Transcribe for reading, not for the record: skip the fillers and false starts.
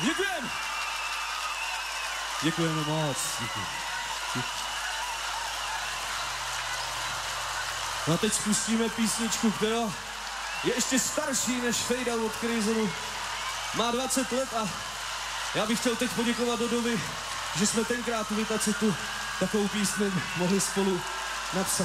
Děkujeme. Děkujeme moc. Děkuji. No a teď spustíme písničku, která je ještě starší než Fade Out od Crazonu. Má 20 let a já bych chtěl teď poděkovat Dodovi, že jsme tenkrát tu Vitacitu takovou písni mohli spolu napsat.